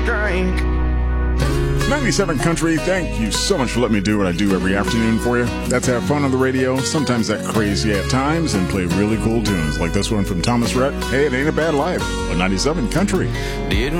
drink. 97 Country, thank you so much for letting me do what I do every afternoon for you. That's have fun on the radio, sometimes that crazy at times, and play really cool tunes like this one from Thomas Rhett. Hey, it ain't a bad life, but 97 Country. Didn't